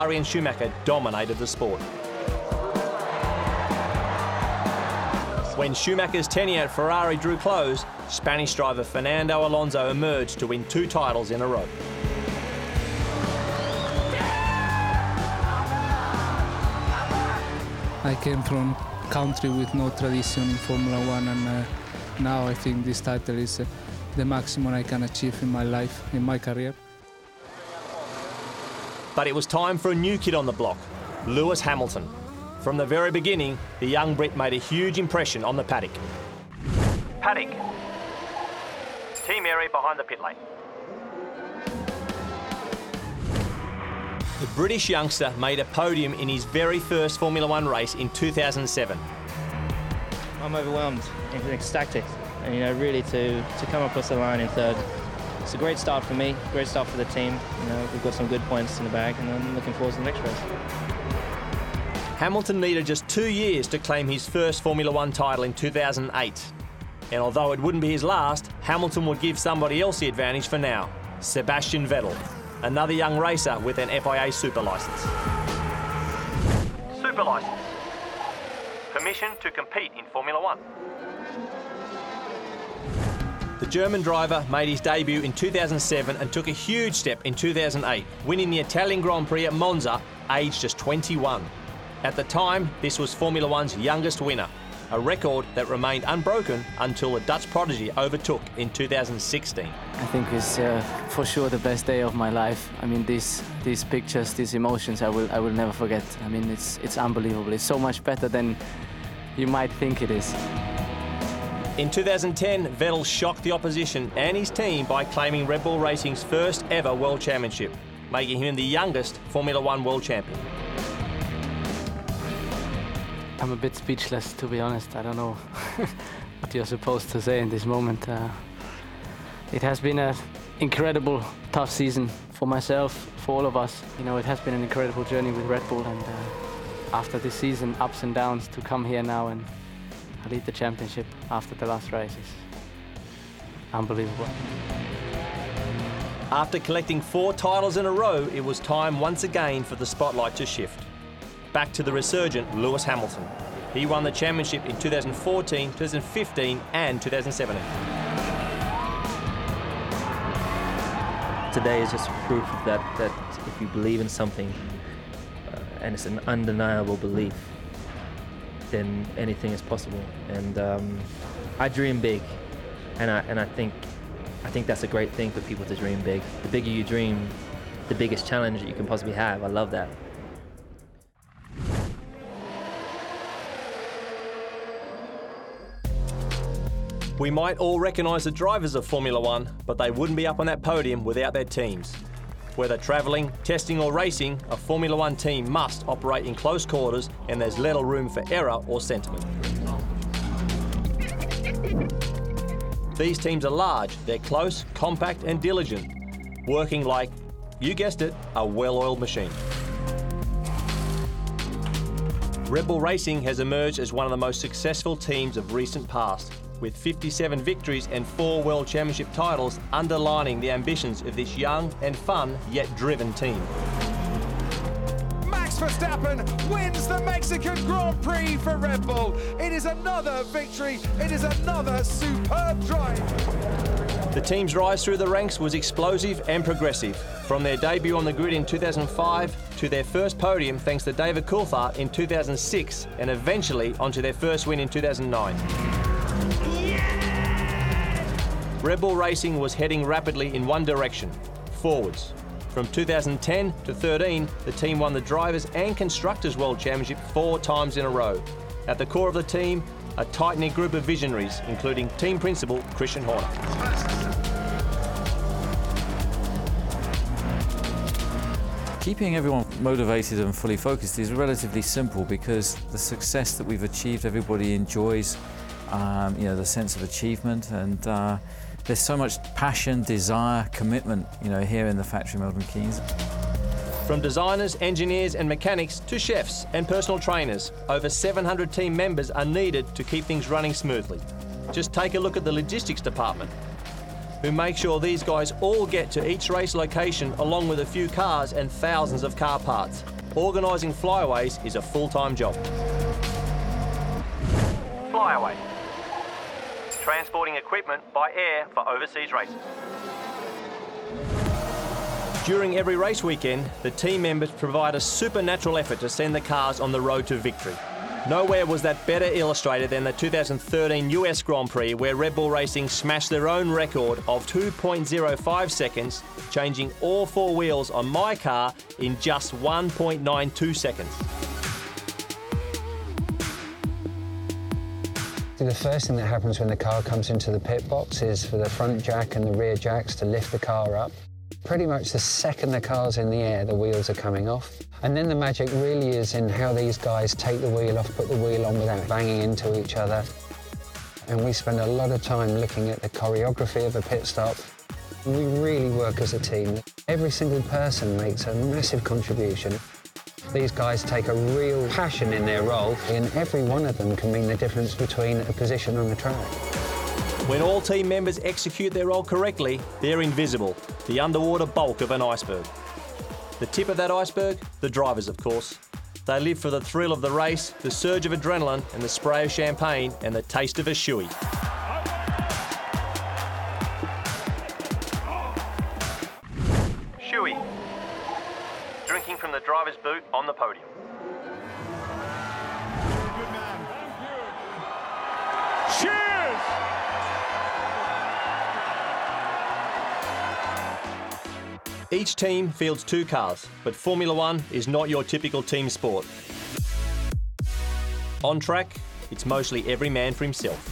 Ferrari and Schumacher dominated the sport. When Schumacher's tenure at Ferrari drew close, Spanish driver Fernando Alonso emerged to win 2 titles in a row. I came from a country with no tradition in Formula One, and now I think this title is the maximum I can achieve in my life, in my career. But it was time for a new kid on the block, Lewis Hamilton. From the very beginning, the young Brit made a huge impression on the paddock. Paddock. Team area behind the pit lane. The British youngster made a podium in his very first Formula One race in 2007. I'm overwhelmed and ecstatic, and really to come across the line in third. It's a great start for me, great start for the team. We've got some good points in the bag, and I'm looking forward to the next race. Hamilton needed just 2 years to claim his first Formula One title in 2008. And although it wouldn't be his last, Hamilton would give somebody else the advantage for now, Sebastian Vettel, another young racer with an FIA super licence. Super licence. Permission to compete in Formula One. The German driver made his debut in 2007 and took a huge step in 2008, winning the Italian Grand Prix at Monza, aged just 21. At the time, this was Formula One's youngest winner, a record that remained unbroken until the Dutch prodigy overtook in 2016. I think it's for sure the best day of my life. I mean, these pictures, these emotions, I will never forget. I mean, it's unbelievable. It's so much better than you might think it is. In 2010, Vettel shocked the opposition and his team by claiming Red Bull Racing's first ever World Championship, making him the youngest Formula One World Champion. I'm a bit speechless, to be honest. I don't know what you're supposed to say in this moment. It has been an incredible, tough season for myself, for all of us. It has been an incredible journey with Red Bull, and after this season, ups and downs, to come here now and lead the championship after the last race is unbelievable. After collecting 4 titles in a row, it was time once again for the spotlight to shift. Back to the resurgent Lewis Hamilton. He won the championship in 2014, 2015 and 2017. Today is just proof that if you believe in something and it's an undeniable belief, then anything is possible. And I dream big, and I think that's a great thing for people to dream big. The bigger you dream, the biggest challenge that you can possibly have. I love that. We might all recognise the drivers of Formula One, but they wouldn't be up on that podium without their teams. Whether travelling, testing or racing, a Formula One team must operate in close quarters, and there's little room for error or sentiment. These teams are large, they're close, compact and diligent, working like, you guessed it, a well-oiled machine. Red Bull Racing has emerged as one of the most successful teams of recent past, with 57 victories and 4 World Championship titles underlining the ambitions of this young and fun yet driven team. Max Verstappen wins the Mexican Grand Prix for Red Bull. It is another victory, it is another superb drive. The team's rise through the ranks was explosive and progressive, from their debut on the grid in 2005 to their first podium thanks to David Coulthard in 2006 and eventually onto their first win in 2009. Red Bull Racing was heading rapidly in one direction, forwards. From 2010 to 13, the team won the Drivers' and Constructors' World Championship 4 times in a row. At the core of the team, a tight-knit group of visionaries, including team principal Christian Horner. Keeping everyone motivated and fully focused is relatively simple because the success that we've achieved, everybody enjoys, the sense of achievement, and there's so much passion, desire, commitment, here in the factory Milton Keynes. From designers, engineers and mechanics to chefs and personal trainers, over 700 team members are needed to keep things running smoothly. Just take a look at the logistics department. who make sure these guys all get to each race location along with a few cars and thousands of car parts. Organising flyaways is a full-time job. Flyaway. Transporting equipment by air for overseas races. During every race weekend, the team members provide a supernatural effort to send the cars on the road to victory. Nowhere was that better illustrated than the 2013 US Grand Prix, where Red Bull Racing smashed their own record of 2.05 seconds, changing all four wheels on my car in just 1.92 seconds. The first thing that happens when the car comes into the pit box is for the front jack and the rear jacks to lift the car up. Pretty much the second the car's in the air, the wheels are coming off. And then the magic really is in how these guys take the wheel off, put the wheel on without banging into each other. And we spend a lot of time looking at the choreography of a pit stop. We really work as a team. Every single person makes a massive contribution. These guys take a real passion in their role, and every one of them can mean the difference between a position on the track. When all team members execute their role correctly, they're invisible, the underwater bulk of an iceberg. The tip of that iceberg? The drivers, of course. They live for the thrill of the race, the surge of adrenaline, and the spray of champagne, and the taste of a shoey. Shoey. Drinking from the driver's boot on the podium. Good man. Cheers! Each team fields two cars, but Formula One is not your typical team sport. On track, it's mostly every man for himself.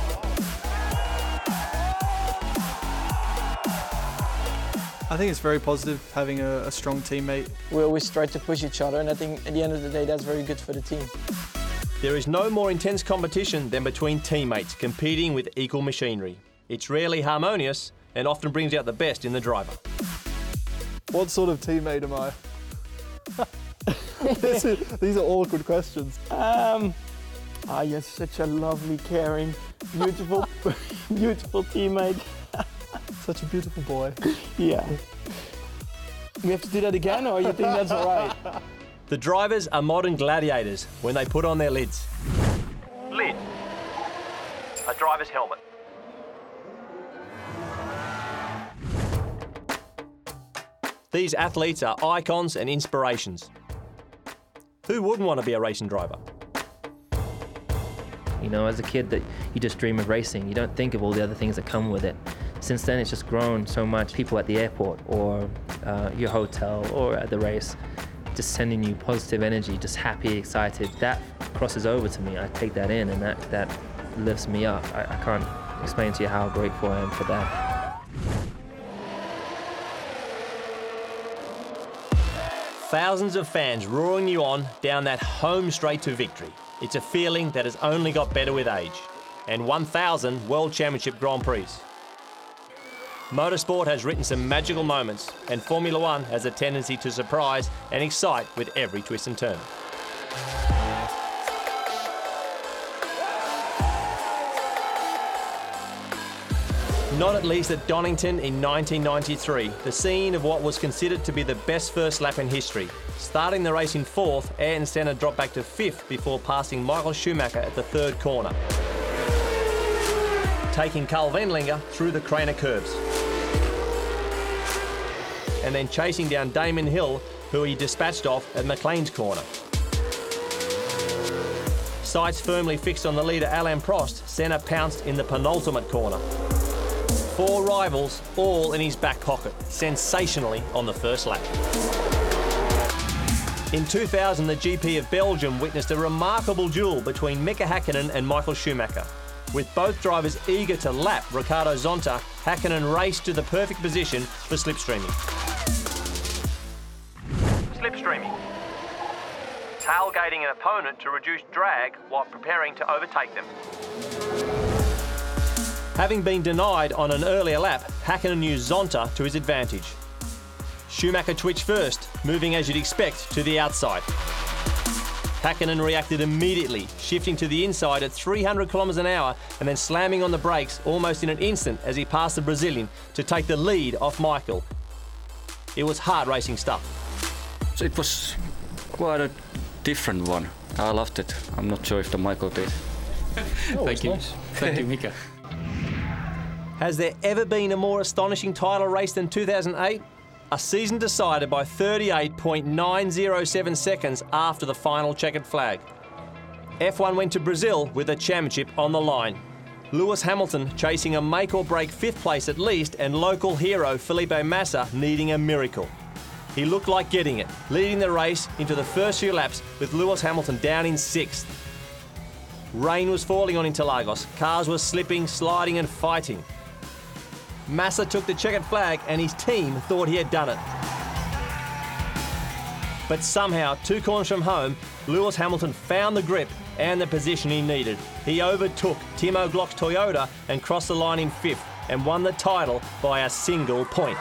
I think it's very positive having a strong teammate. We always try to push each other, and I think at the end of the day that's very good for the team. There is no more intense competition than between teammates competing with equal machinery. It's rarely harmonious and often brings out the best in the driver. What sort of teammate am I? These are awkward questions. You're such a lovely, caring, beautiful, beautiful teammate. Such a beautiful boy. Yeah. We have to do that again, or you think that's all right? The drivers are modern gladiators when they put on their lids. Lid. A driver's helmet. These athletes are icons and inspirations. Who wouldn't want to be a racing driver? You know, as a kid, that you just dream of racing. You don't think of all the other things that come with it. Since then, it's just grown so much. People at the airport or your hotel or at the race, just sending you positive energy, just happy, excited. That crosses over to me. I take that in, and that lifts me up. I can't explain to you how grateful I am for that. Thousands of fans roaring you on down that home straight to victory. It's a feeling that has only got better with age. And 1,000 World Championship Grand Prix. Motorsport has written some magical moments, and Formula One has a tendency to surprise and excite with every twist and turn. Not at least at Donington in 1993, the scene of what was considered to be the best first lap in history. Starting the race in fourth, Ayrton Senna dropped back to fifth before passing Michael Schumacher at the third corner, taking Karl Wendlinger through the Craner curves, and then chasing down Damon Hill, who he dispatched off at McLean's corner. Sights firmly fixed on the leader Alain Prost, Senna pounced in the penultimate corner. Four rivals, all in his back pocket, sensationally on the first lap. In 2000, the GP of Belgium witnessed a remarkable duel between Mika Häkkinen and Michael Schumacher. With both drivers eager to lap Ricardo Zonta, Häkkinen raced to the perfect position for slipstreaming. Slipstreaming. Tailgating an opponent to reduce drag while preparing to overtake them. Having been denied on an earlier lap, Häkkinen used Zonta to his advantage. Schumacher twitched first, moving as you'd expect to the outside. Hakkinen reacted immediately, shifting to the inside at 300 kilometres an hour and then slamming on the brakes almost in an instant as he passed the Brazilian to take the lead off Michael. It was hard racing stuff. So it was quite a different one. I loved it. I'm not sure if the Michael did. Thank you. Nice. Thank you, Mika. Has there ever been a more astonishing title race than 2008? A season decided by 38.907 seconds after the final checkered flag. F1 went to Brazil with a championship on the line. Lewis Hamilton chasing a make-or-break 5th place at least, and local hero Felipe Massa needing a miracle. He looked like getting it, leading the race into the first few laps with Lewis Hamilton down in 6th. Rain was falling on Interlagos, cars were slipping, sliding and fighting. Massa took the checkered flag and his team thought he had done it. But somehow, 2 corners from home, Lewis Hamilton found the grip and the position he needed. He overtook Timo Glock's Toyota and crossed the line in 5th and won the title by a single point.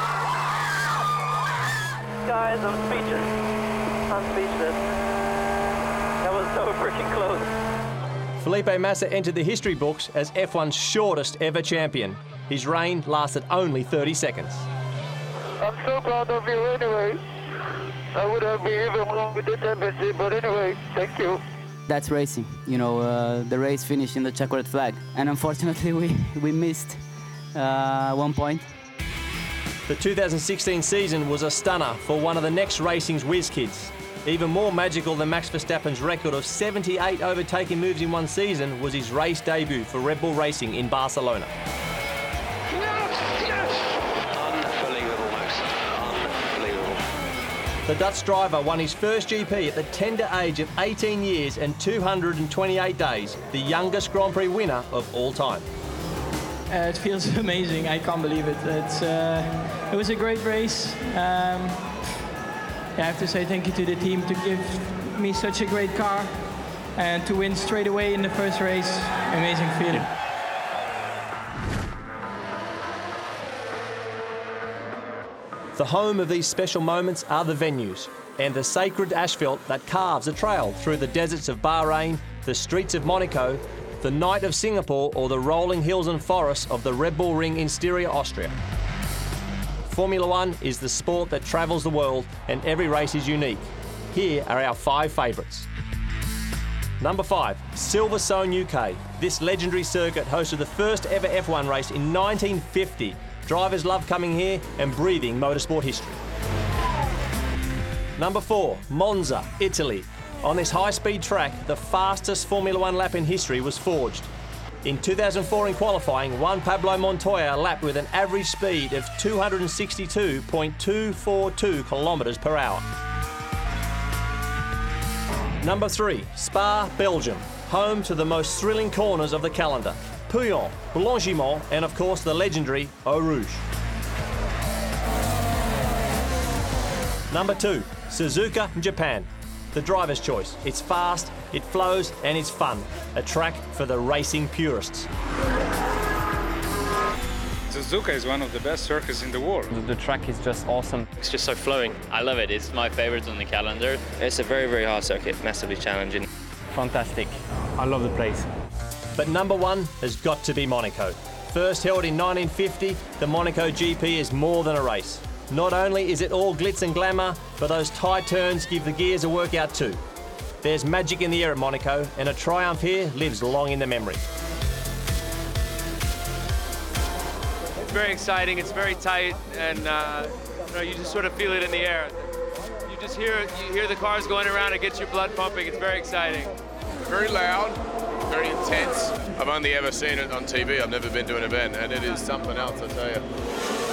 Guys, I'm speechless. That was so freaking close. Felipe Massa entered the history books as F1's shortest ever champion. His reign lasted only 30 seconds. I'm so proud of you anyway. I would have been even wrong with the championship, but anyway, thank you. That's racing. You know, the race finished in the checkered flag. And unfortunately, we missed 1 point. The 2016 season was a stunner for one of the next racing's whiz kids. Even more magical than Max Verstappen's record of 78 overtaking moves in one season was his race debut for Red Bull Racing in Barcelona. Unbelievable, Max. Unbelievable. The Dutch driver won his first GP at the tender age of 18 years and 228 days, the youngest Grand Prix winner of all time. It feels amazing. I can't believe it. It was a great race. I have to say thank you to the team to give me such a great car and to win straight away in the first race. Amazing feeling. The home of these special moments are the venues and the sacred asphalt that carves a trail through the deserts of Bahrain, the streets of Monaco, the night of Singapore, or the rolling hills and forests of the Red Bull Ring in Styria, Austria. Formula One is the sport that travels the world and every race is unique. Here are our 5 favourites. Number 5, Silverstone, UK. This legendary circuit hosted the first ever F1 race in 1950. Drivers love coming here and breathing motorsport history. Number 4, Monza, Italy. On this high-speed track, the fastest Formula One lap in history was forged. In 2004 in qualifying, one Pablo Montoya lapped with an average speed of 262.242 kilometres per hour. Number 3, Spa, Belgium, home to the most thrilling corners of the calendar. Pouillon, Blanchimont, and of course the legendary Eau Rouge. Number 2, Suzuka, Japan. The driver's choice. It's fast, it flows, and it's fun. A track for the racing purists. Suzuka is one of the best circuits in the world. The track is just awesome. It's just so flowing. I love it. It's my favorite on the calendar. It's a very, very hard circuit, massively challenging. Fantastic. I love the place. But number 1 has got to be Monaco. First held in 1950, the Monaco GP is more than a race. Not only is it all glitz and glamour, but those tight turns give the gears a workout too. There's magic in the air at Monaco, and a triumph here lives long in the memory. It's very exciting, it's very tight, and you just sort of feel it in the air. You just hear the cars going around, it gets your blood pumping, it's very exciting. Very loud, very intense. I've only ever seen it on TV, I've never been to an event, and it is something else, I tell you.